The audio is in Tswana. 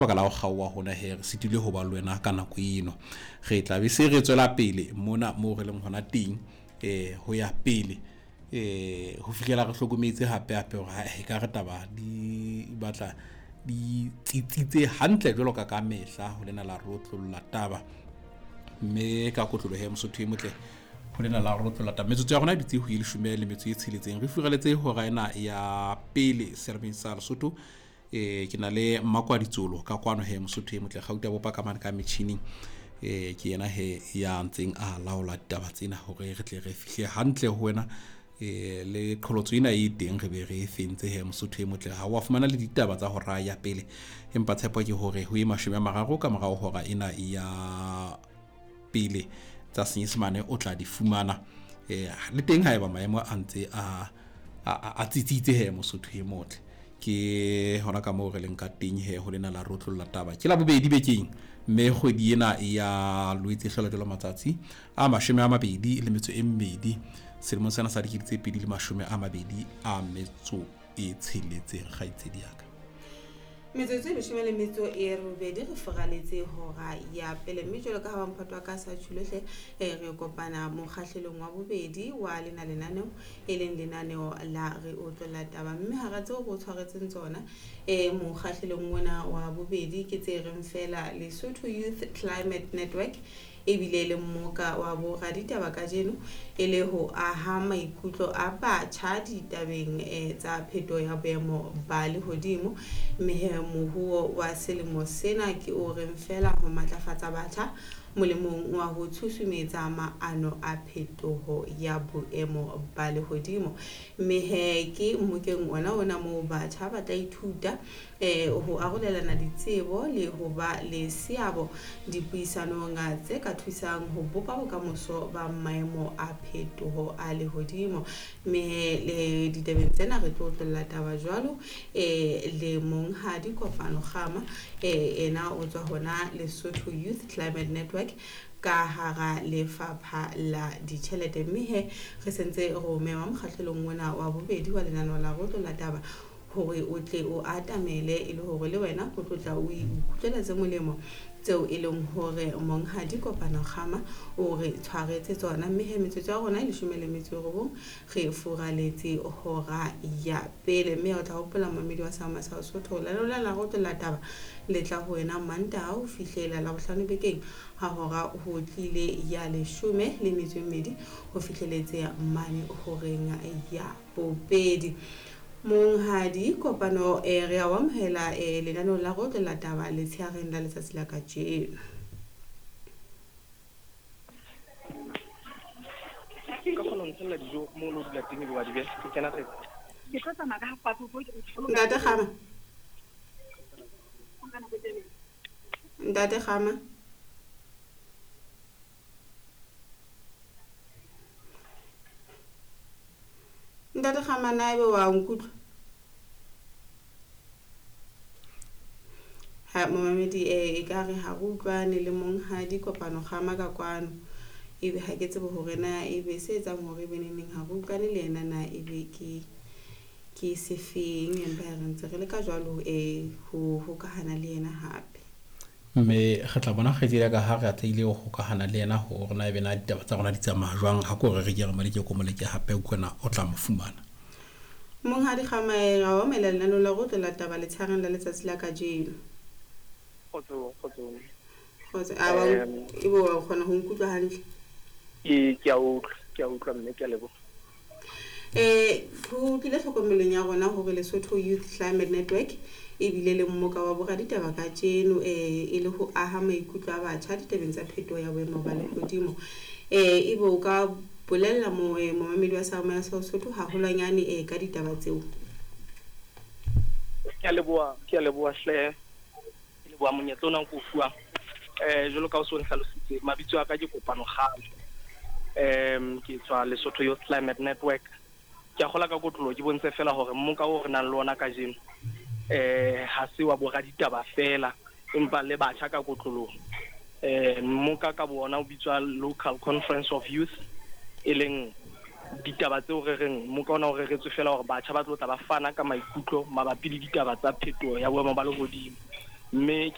baka la go gaowa gona he re setile go ba lwena ka nako eno ge tla be se re tswela pele mona mo re leng gona teng go ya pele go fihlela re hlokometse hape gore ha ka re taba di batla di tsitsitse hantle jalo ka mehla go lena la rotlolla taba mme ka kotlolo he Mosotho e motle go lena la rotlolla taba metsotso ya gona ditse go ile shume le metso e tsheletseng re fureletse go ga ena ya pele serbeng sa Lesotho ke na le Mmakwa Ditsolo ka kwano he Mosotho e motle gauta bopa ka mane ka metšhining ke yena he ya ntseng a laola taba tsena gore re tle re fihle hantle ho wena le qholotso ina e teng re be re fentse he Mosotho e motle ha wa fumana le ditaba tsa ho raya pele empa tshepo ke hore ho imashome mararo ka morao hora ina ya pele tsa Senyesemane o tla di fumana le teng ha eba maemo a ntse a tsitsitse he Mosotho e motle ke hona ka mo re leng ka teng he ho lena la rotlolla taba ke la bobedi bekeng mme kgwedi ena ya Loetse hlola jalo matsatsi a 22 selemong sena sa dikete tse 2020 a metso e tsheletseng gaitsedi yaka metsotso e leshome le metso e robedi re fogaletse hora ya pele mme jwalo ka ha mphatwa ka sa tsholohle re kopana mokgahlelong wa bobedi wa lenaneo e leng lenaneo la re otlolla taba mme ha ra tseo go tshwaretseng tsona mokgahlelong mona wa bobedi ke tse reng fela Lesotho Youth Climate Network ebile le mmoka wa bo ga ditaba ka jeno e le ho aha maikutlo a batjha ditabeng tsa pheto ya boemo ba lehodimo mme mohuo wa selemo sena ke o reng fela ho matlafatsa batjha molemong wa ho tshusumetsa maano a phetoho ya boemo ba lehodimo mme ke mmokeng ona mo batjha ba tla ithuta ho arolelana ditsebo le ho ba le seabo dipuisanong tse ka thusang ho bopa bokamoso ba maemo a phetoho a lehodimo mme le ditabeng tsena re tlo tlolla taba jwalo le monghadi Kopano Kgama ena o tswa hona Lesotho Youth Climate Network ka hara lefapha la ditjhelete mme re sentse go mema mokgahlelong mona wa bobedi wa lenaneo la go tlolla taba hore o tle o atamele e le hore le wena o tlotla o ikutlwela tse molemo tseo e leng hore monghadi Kopano Kgama o re tshwaretse tsona mme metsotso ya rona e 19 re furaletse hora ya pele mme o tla hopola mamedi wa sama sa Sotho la go tlolla taba le tla ho wena Mantaha o fihlela la bohlano bekeng ha hora ho tlile ya 12 ho fihleletse mane horeng ya bobedi monghadi Kopano re a wamhela lenaneo la go tlolla taba le tsheareng la letsatsi la kajeno ka kgona ho tsela dijo mo lo dula teng ba di bese ke kana re ke tla maka ha papo go Ntate Kgama Ntate Kgama Ntate Kgama na ebe wa nkutlwa ha momamedi e ka re ha go utlwane le monghadi Kopano Kgama ka kwano ebe ha ke tsebe hore na ebe se etsang hore beneneng ha go utlwane le yena na ebe ke sefeng empa re ntse re le ka jwalo ho kahana le yena hape mme re tla bona kgetile ka ha re a tseile go kahana le yena ho rona e bena ditaba tsa rona di tsamaya jwang ha go re ke re maleke ko moleke hape o kona o tla mofumana monghadi Kgama ga wa mela lenaneo la go tlolla taba le tshareng la letsatsi la kajeno khotso a ba e bo wa khona ho nkutlwa hantle ke a utlwa mme ke a lebo go tlile tlhokomelong ya rona hore Lesotho Youth Climate Network e bile le mmoka wa boga ditaba ka jeno e le ho aha maikutlo a batjha ditabeng tsa pheto ya boemo ba lehodimo e bo ka bolella momamedi wa sama ya Sotho ha holanyane ka ditaba tseo ke a leboa hle le bua monyetlo nang go fuwa jolo ka o so ntlhalositse mabitso a ka ke Kopano Kgama ke tswa Lesotho Youth Climate Network ke a gola ka kotlolo ke bontse fela hore mmoka o re nang le ona ka jeno ha se wa boga ditaba fela empa le batjha ka kotlolo mmoka ka bona o bitswa Local Conference of Youth e leng ditaba tseo re reng mmoka ona o re retswe fela hore batjha ba tlo tla ba fana ka maikutlo mabapi le ditaba tsa pheto ya boemo ba lehodimo mme